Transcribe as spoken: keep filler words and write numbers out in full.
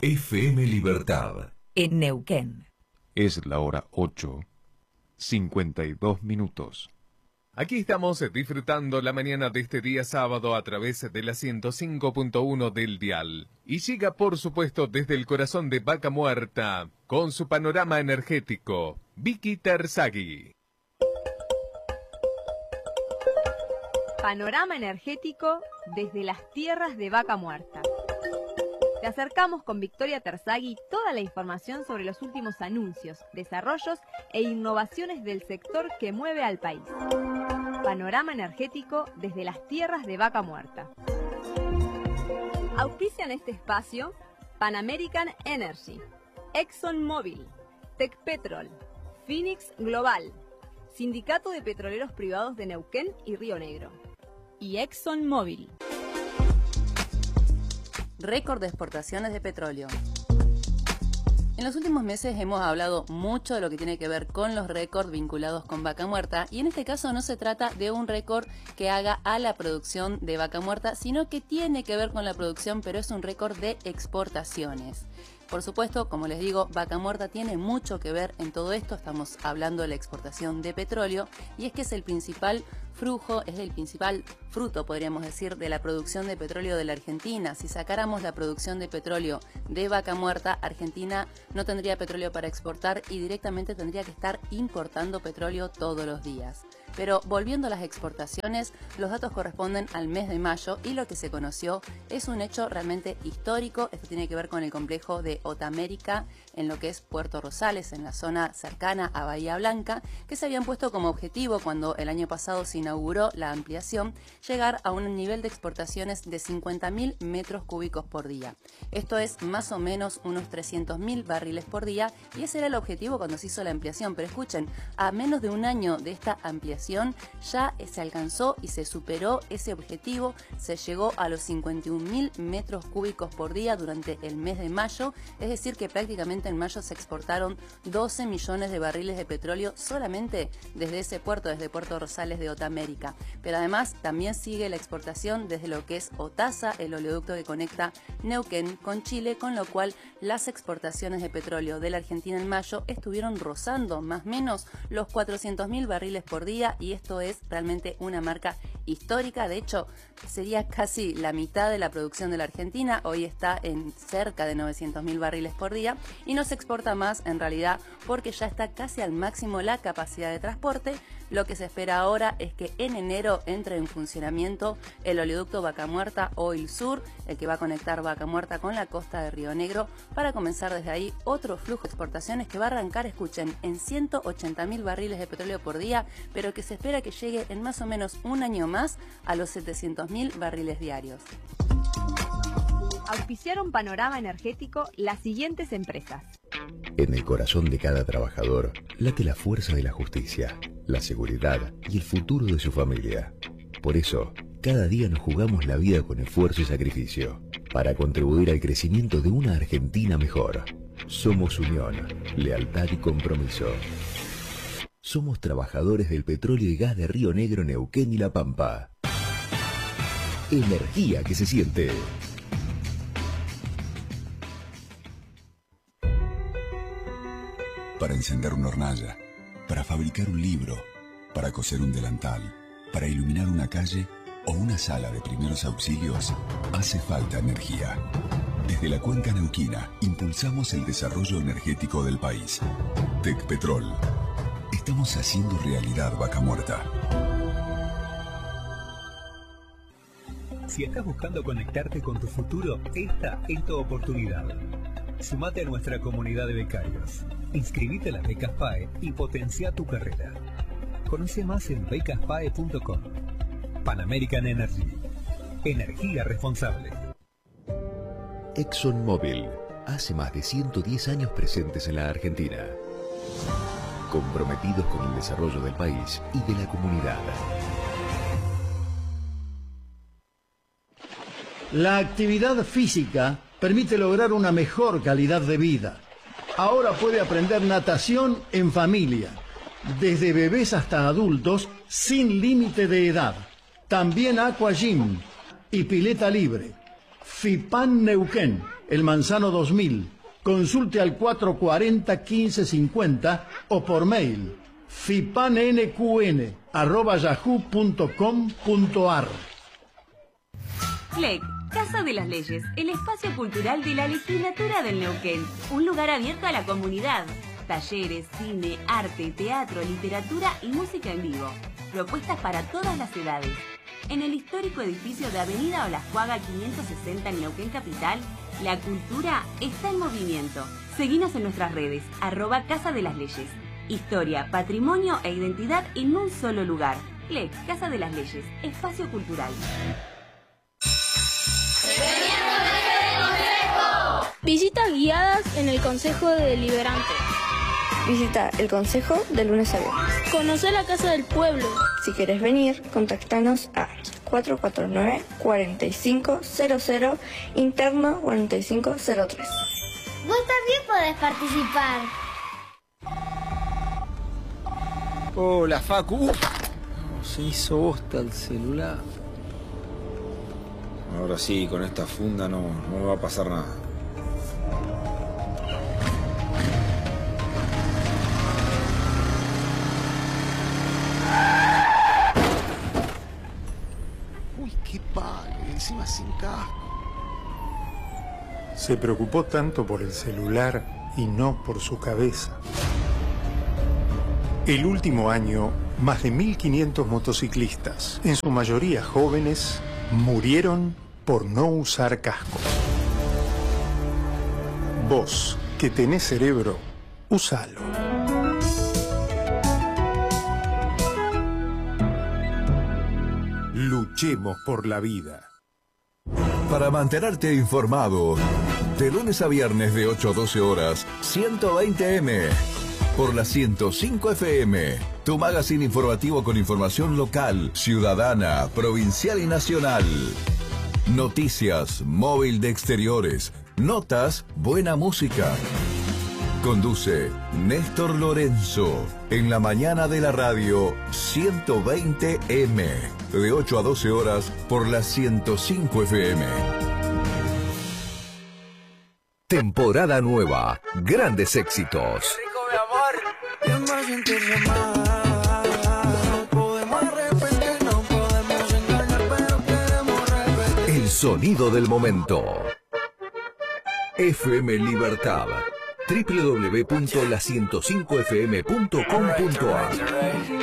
F M Libertad. En Neuquén. Es la hora ocho, cincuenta y dos minutos. Aquí estamos disfrutando la mañana de este día sábado a través de la ciento cinco punto uno del dial. Y llega, por supuesto, desde el corazón de Vaca Muerta, con su panorama energético, Vicky Terzaghi. Panorama energético desde las tierras de Vaca Muerta. Te acercamos con Victoria Terzaghi toda la información sobre los últimos anuncios, desarrollos e innovaciones del sector que mueve al país. Panorama energético desde las tierras de Vaca Muerta. Auspician este espacio Pan American Energy, ExxonMobil, Tecpetrol, Phoenix Global, Sindicato de Petroleros Privados de Neuquén y Río Negro y ExxonMobil. Récord de exportaciones de petróleo. En los últimos meses hemos hablado mucho de lo que tiene que ver con los récords vinculados con Vaca Muerta, y en este caso no se trata de un récord que haga a la producción de Vaca Muerta, sino que tiene que ver con la producción, pero es un récord de exportaciones. Por supuesto, como les digo, Vaca Muerta tiene mucho que ver en todo esto. Estamos hablando de la exportación de petróleo, y es que es el principal flujo, es el principal fruto, podríamos decir, de la producción de petróleo de la Argentina. Si sacáramos la producción de petróleo de Vaca Muerta, Argentina no tendría petróleo para exportar y directamente tendría que estar importando petróleo todos los días. Pero volviendo a las exportaciones, los datos corresponden al mes de mayo y lo que se conoció es un hecho realmente histórico. Esto tiene que ver con el complejo de Otamérica en lo que es Puerto Rosales, en la zona cercana a Bahía Blanca, que se habían puesto como objetivo cuando el año pasado se inauguró la ampliación, llegar a un nivel de exportaciones de cincuenta mil metros cúbicos por día. Esto es más o menos unos trescientos mil barriles por día, y ese era el objetivo cuando se hizo la ampliación. Pero escuchen, a menos de un año de esta ampliación ya se alcanzó y se superó ese objetivo. Se llegó a los cincuenta y un mil metros cúbicos por día durante el mes de mayo, es decir que prácticamente en mayo se exportaron doce millones de barriles de petróleo solamente desde ese puerto, desde Puerto Rosales de Otamérica. Pero además también sigue la exportación desde lo que es Otasa, el oleoducto que conecta Neuquén con Chile, con lo cual las exportaciones de petróleo de la Argentina en mayo estuvieron rozando más o menos los cuatrocientos mil barriles por día, y esto es realmente una marca histórica. De hecho, sería casi la mitad de la producción de la Argentina. Hoy está en cerca de novecientos mil barriles por día y no se exporta más en realidad porque ya está casi al máximo la capacidad de transporte. Lo que se espera ahora es que en enero entre en funcionamiento el oleoducto Vaca Muerta Oil Sur, el que va a conectar Vaca Muerta con la costa de Río Negro, para comenzar desde ahí otro flujo de exportaciones que va a arrancar, escuchen, en ciento ochenta mil barriles de petróleo por día, pero que se espera que llegue en más o menos un año más a los setecientos mil barriles diarios. Auspiciaron Panorama Energético las siguientes empresas. En el corazón de cada trabajador late la fuerza de la justicia, la seguridad y el futuro de su familia. Por eso, cada día nos jugamos la vida con esfuerzo y sacrificio, para contribuir al crecimiento de una Argentina mejor. Somos unión, lealtad y compromiso. Somos trabajadores del petróleo y gas de Río Negro, Neuquén y La Pampa. Energía que se siente. Para encender una hornalla, para fabricar un libro, para coser un delantal, para iluminar una calle o una sala de primeros auxilios, hace falta energía. Desde la cuenca neuquina impulsamos el desarrollo energético del país. Tecpetrol. Estamos haciendo realidad Vaca Muerta. Si estás buscando conectarte con tu futuro, esta es tu oportunidad. Sumate a nuestra comunidad de becarios. Inscribite a las becas P A E y potencia tu carrera. Conoce más en becas P A E punto com. Pan American Energy. Energía responsable. ExxonMobil. Hace más de ciento diez años presentes en la Argentina. Comprometidos con el desarrollo del país y de la comunidad. La actividad física permite lograr una mejor calidad de vida. Ahora puede aprender natación en familia, desde bebés hasta adultos, sin límite de edad. También aquagym y pileta libre. FIPAN Neuquén, El Manzano dos mil. Consulte al cuatro cuatro cero, quince cincuenta o por mail fipannqn arroba yahoo punto com punto ar. C L E C, Casa de las Leyes, el espacio cultural de la legislatura del Neuquén. Un lugar abierto a la comunidad. Talleres, cine, arte, teatro, literatura y música en vivo. Propuestas para todas las edades. En el histórico edificio de Avenida Olascuaga quinientos sesenta en Neuquén Capital, la cultura está en movimiento. Seguinos en nuestras redes, arroba Casa de las Leyes. Historia, patrimonio e identidad en un solo lugar. C L E C, Casa de las Leyes, espacio cultural. Visitas guiadas en el Consejo Deliberante. Visita el Consejo de lunes a viernes. Conocer la Casa del Pueblo. Si querés venir, contactanos a cuatro cuatro nueve, cuatro cinco cero cero, interno cuatro cinco cero tres. Vos también podés participar. Hola, Facu. Se hizo bosta el celular. Ahora sí, con esta funda no, no me va a pasar nada. Uy, qué padre, encima sin casco. Se preocupó tanto por el celular y no por su cabeza. El último año, más de mil quinientos motociclistas, en su mayoría jóvenes, murieron por no usar casco. Vos, que tenés cerebro, usalo. Luchemos por la vida. Para mantenerte informado, de lunes a viernes de ocho a doce horas, ciento veinte eme, por la ciento cinco efe eme, tu magazine informativo con información local, ciudadana, provincial y nacional. Noticias, móvil de exteriores, notas, buena música. Conduce Néstor Lorenzo, en la mañana de la radio ciento veinte eme, de ocho a doce horas por la ciento cinco efe eme. Temporada nueva, grandes éxitos. El sonido del momento. F M Libertad. doble u doble u doble u punto la ciento cinco efe eme punto com punto ar